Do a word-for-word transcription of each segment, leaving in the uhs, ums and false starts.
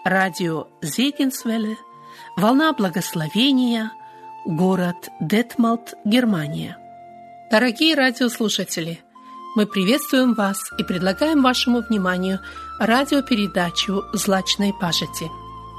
Радио Зегенсвелле, волна благословения, город Детмалт, Германия. Дорогие радиослушатели, мы приветствуем вас и предлагаем вашему вниманию радиопередачу «Злачной пажити».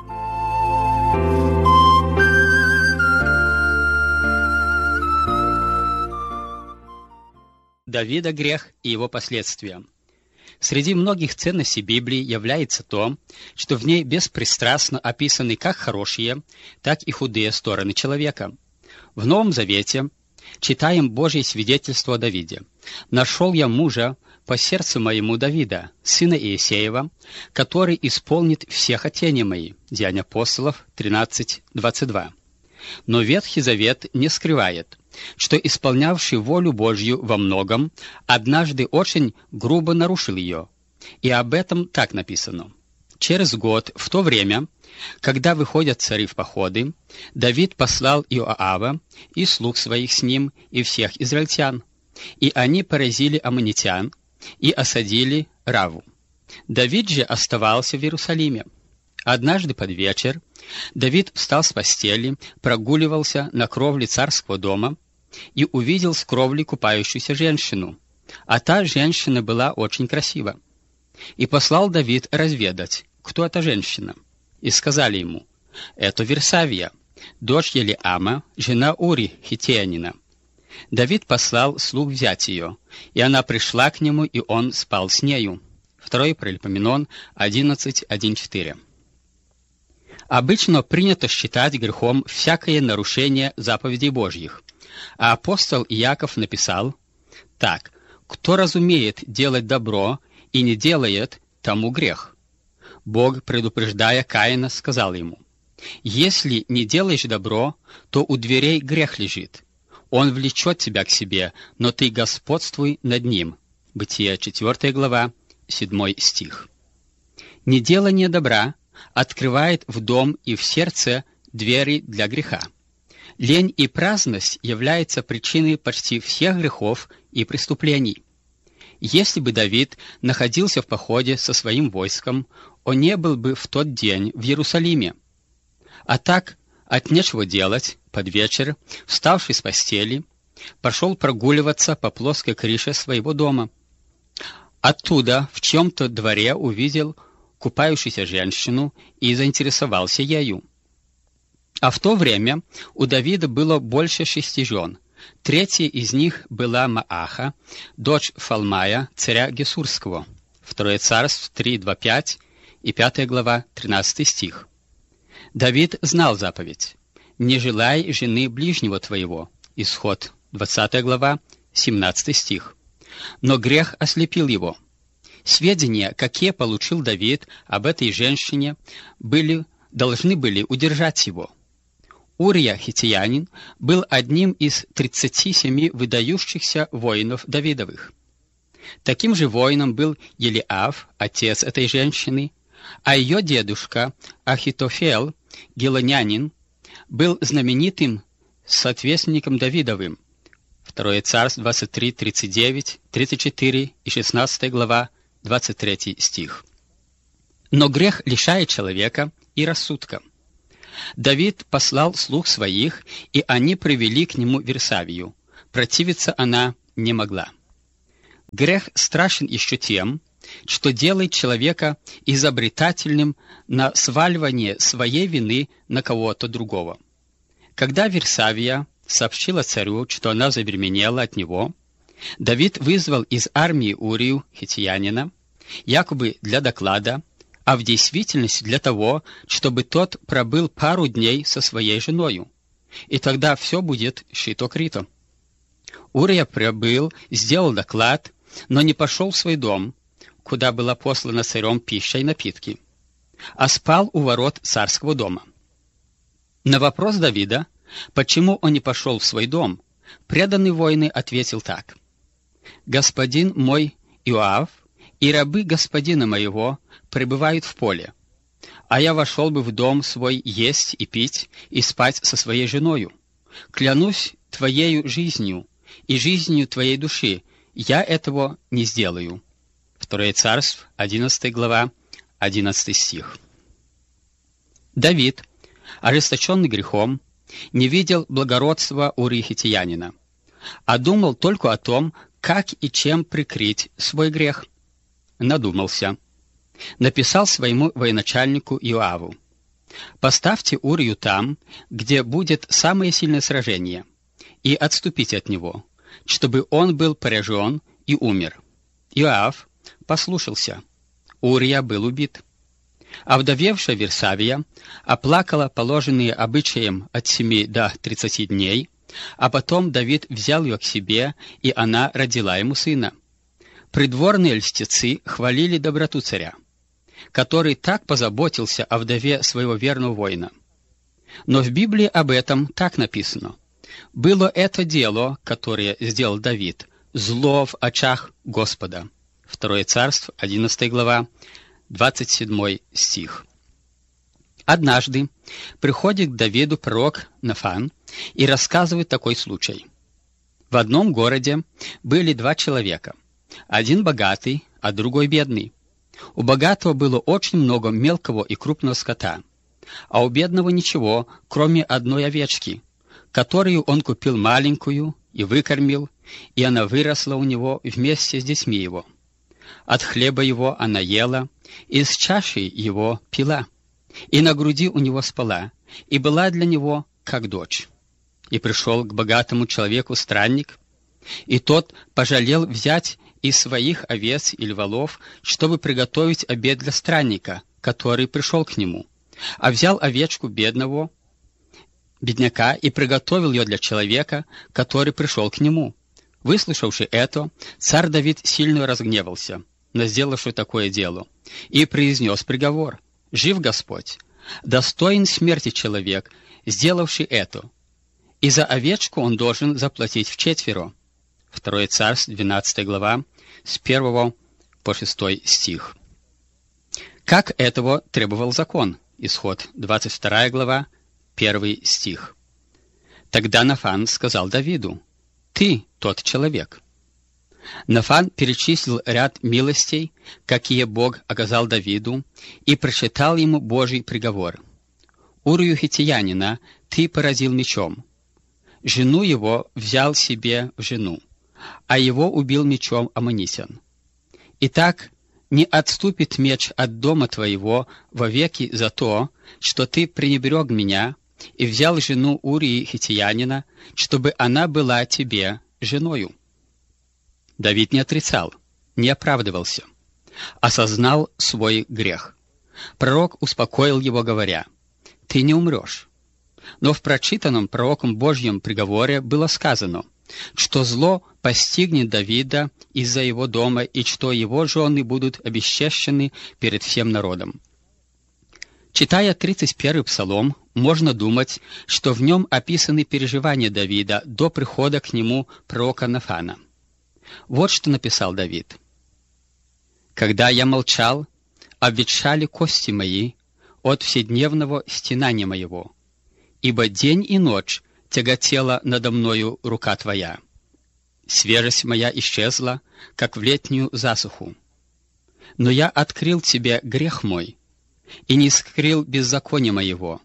Давида грех и его последствия. Среди многих ценностей Библии является то, что в ней беспристрастно описаны как хорошие, так и худые стороны человека. В Новом Завете читаем Божье свидетельство о Давиде. «Нашел я мужа по сердцу моему Давида, сына Иесеева, который исполнит все хотения мои». Деяния апостолов тринадцать двадцать два. Но Ветхий Завет не скрывает, что исполнявший волю Божью во многом однажды очень грубо нарушил ее. И об этом так написано. Через год, в то время, когда выходят цари в походы, Давид послал Иоава и слуг своих с ним и всех израильтян, и они поразили аммонитян и осадили Раву. Давид же оставался в Иерусалиме. Однажды под вечер Давид встал с постели, прогуливался на кровле царского дома и увидел с кровли купающуюся женщину, а та женщина была очень красива. И послал Давид разведать, кто эта женщина. И сказали ему: «Это Версавия, дочь Елиама, жена Ури хиттеянина». Давид послал слуг взять ее, и она пришла к нему, и он спал с нею. Второй Паралипоменон одиннадцать один четыре. Обычно принято считать грехом всякое нарушение заповедей Божьих, а апостол Иаков написал так: «Кто разумеет делать добро и не делает, тому грех». Бог, предупреждая Каина, сказал ему: «Если не делаешь добро, то у дверей грех лежит. Он влечет тебя к себе, но ты господствуй над ним». Бытие четвёртая глава, седьмой стих. Неделание добра открывает в дом и в сердце двери для греха. Лень и праздность являются причиной почти всех грехов и преступлений. Если бы Давид находился в походе со своим войском, он не был бы в тот день в Иерусалиме. А так, от нечего делать, под вечер, вставший с постели, пошел прогуливаться по плоской крыше своего дома. Оттуда в чем-то дворе увидел купающуюся женщину и заинтересовался ею. А в то время у Давида было больше шести жен. Третья из них была Мааха, дочь Фалмая, царя Гесурского. Второе Царств три два пять и пятая глава, тринадцатый стих. Давид знал заповедь: «Не желай жены ближнего твоего». Исход двадцатая глава, семнадцатый стих. Но грех ослепил его. Сведения, какие получил Давид об этой женщине, были, должны были удержать его. Урия хиттеянин был одним из тридцати семи выдающихся воинов Давидовых. Таким же воином был Елиав, отец этой женщины, а ее дедушка Ахитофел, гилонянин, был знаменитым соответственником Давидовым. Второе Царств двадцать три тридцать девять, тридцать четыре и шестнадцатая глава, двадцать третий стих. Но грех лишает человека и рассудка. Давид послал слуг своих, и они привели к нему Версавию. Противиться она не могла. Грех страшен еще тем, что делает человека изобретательным на сваливание своей вины на кого-то другого. Когда Версавия сообщила царю, что она забеременела от него, Давид вызвал из армии Урию хиттеянина, якобы для доклада, а в действительности для того, чтобы тот пробыл пару дней со своей женою, и тогда все будет шито-крито. Урия пробыл, сделал доклад, но не пошел в свой дом, куда была послана царем пища и напитки, а спал у ворот царского дома. На вопрос Давида, почему он не пошел в свой дом, преданный воины ответил так: «Господин мой Иоав и рабы господина моего пребывают в поле, а я вошел бы в дом свой есть и пить и спать со своей женою. Клянусь твоею жизнью и жизнью твоей души, я этого не сделаю». Второе Царств, одиннадцатая глава, одиннадцатый стих. Давид, ожесточенный грехом, не видел благородства Урии Хиттиянина, а думал только о том, как и чем прикрыть свой грех. Надумался. Написал своему военачальнику Иоаву: «Поставьте Урию там, где будет самое сильное сражение, и отступите от него, чтобы он был поражен и умер». Иоав послушался. Урия был убит. Овдовевшая Версавия оплакала положенные обычаем от семи до тридцати дней, а потом Давид взял ее к себе, и она родила ему сына. Придворные льстецы хвалили доброту царя, который так позаботился о вдове своего верного воина. Но в Библии об этом так написано: «Было это дело, которое сделал Давид, зло в очах Господа». Второе Царств, одиннадцатая глава, двадцать седьмой стих. Однажды приходит к Давиду пророк Нафан и рассказывает такой случай. В одном городе были два человека, один богатый, а другой бедный. У богатого было очень много мелкого и крупного скота, а у бедного ничего, кроме одной овечки, которую он купил маленькую и выкормил, и она выросла у него вместе с детьми его. От хлеба его она ела, и из чаши его пила, и на груди у него спала, и была для него как дочь. И пришел к богатому человеку странник, и тот пожалел взять из своих овец или волов, чтобы приготовить обед для странника, который пришел к нему, а взял овечку бедного, бедняка, и приготовил ее для человека, который пришел к нему. Выслушавши это, царь Давид сильно разгневался на сделавший такое дело, и произнес приговор: «Жив Господь, достоин смерти человек, сделавший это, и за овечку он должен заплатить вчетверо». Второе Царств, двенадцатая глава, с первого по шестой стих. Как этого требовал закон? Исход, двадцать вторая глава, первый стих. Тогда Нафан сказал Давиду: «Ты тот человек». Нафан перечислил ряд милостей, какие Бог оказал Давиду, и прочитал ему Божий приговор. «Урию Хиттиянина ты поразил мечом, жену его взял себе в жену, а его убил мечом аммонитян. Итак, не отступит меч от дома твоего вовеки за то, что ты пренебрег меня и взял жену Урии Хиттиянина, чтобы она была тебе женою». Давид не отрицал, не оправдывался, осознал свой грех. Пророк успокоил его, говоря: «Ты не умрешь». Но в прочитанном пророком Божьем приговоре было сказано, что зло постигнет Давида из-за его дома, и что его жены будут обесчещены перед всем народом. Читая тридцать первый псалом, можно думать, что в нем описаны переживания Давида до прихода к нему пророка Нафана. Вот что написал Давид: «Когда я молчал, обветшали кости мои от вседневного стенания моего, ибо день и ночь тяготела надо мною рука твоя. Свежесть моя исчезла, как в летнюю засуху. Но я открыл тебе грех мой и не скрыл беззакония моего.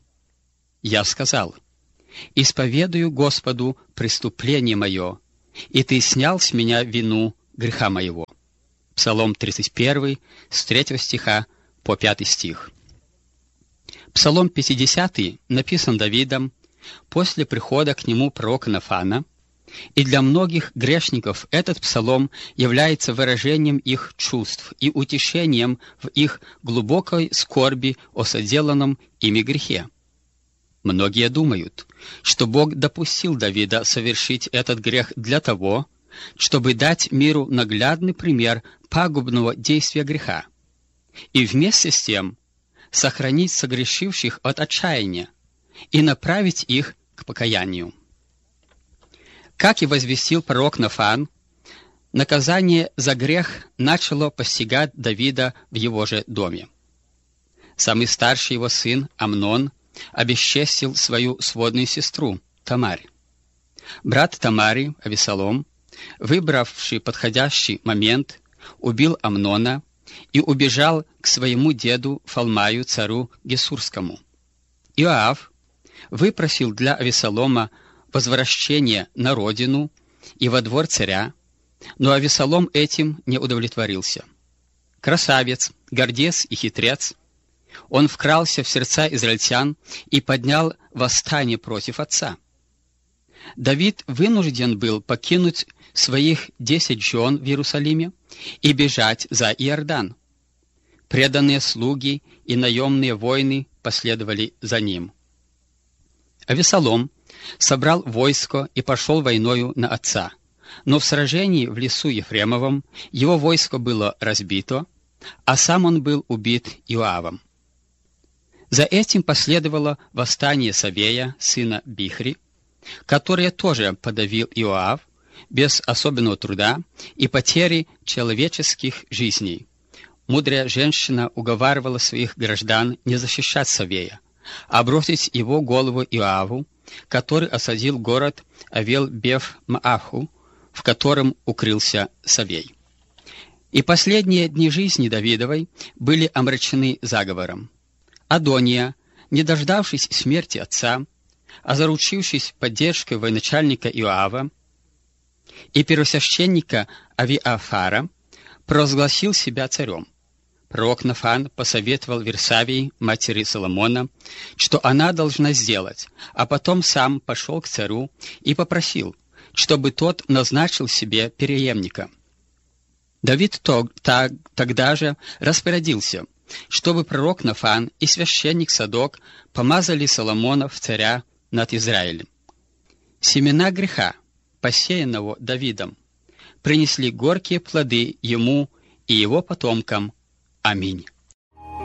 Я сказал: исповедую Господу преступление мое, и ты снял с меня вину греха моего». Псалом тридцать один, с третьего стиха по пятый стих. Псалом пятидесятый написан Давидом после прихода к нему пророка Нафана, и для многих грешников этот псалом является выражением их чувств и утешением в их глубокой скорби о соделанном ими грехе. Многие думают, что Бог допустил Давида совершить этот грех для того, чтобы дать миру наглядный пример пагубного действия греха, и вместе с тем сохранить согрешивших от отчаяния и направить их к покаянию. Как и возвестил пророк Нафан, наказание за грех начало постигать Давида в его же доме. Самый старший его сын Амнон обесчестил свою сводную сестру Тамарь. Брат Тамари, Авесолом, выбравший подходящий момент, убил Амнона и убежал к своему деду Фалмаю, царю Гесурскому. Иоав выпросил для Авессалома возвращение на родину и во двор царя, но Авессалом этим не удовлетворился. Красавец, гордец и хитрец, он вкрался в сердца израильтян и поднял восстание против отца. Давид вынужден был покинуть своих десять жен в Иерусалиме и бежать за Иордан. Преданные слуги и наемные воины последовали за ним. Авессалом собрал войско и пошел войною на отца, но в сражении в лесу Ефремовом его войско было разбито, а сам он был убит Иоавом. За этим последовало восстание Савея, сына Бихри, которое тоже подавил Иоав без особенного труда и потери человеческих жизней. Мудрая женщина уговаривала своих граждан не защищать Савея, а бросить его голову Иоаву, который осадил город Авел-Бев-Мааху, в котором укрылся Савей. И последние дни жизни Давидовой были омрачены заговором. Адония, не дождавшись смерти отца, а заручившись поддержкой военачальника Иоава и первосвященника Авиафара, провозгласил себя царем. Пророк Нафан посоветовал Версавии, матери Соломона, что она должна сделать, а потом сам пошел к царю и попросил, чтобы тот назначил себе преемника. Давид тогда же распорядился, чтобы пророк Нафан и священник Садок помазали Соломона в царя над Израилем. Семена греха, посеянного Давидом, принесли горькие плоды ему и его потомкам. Аминь.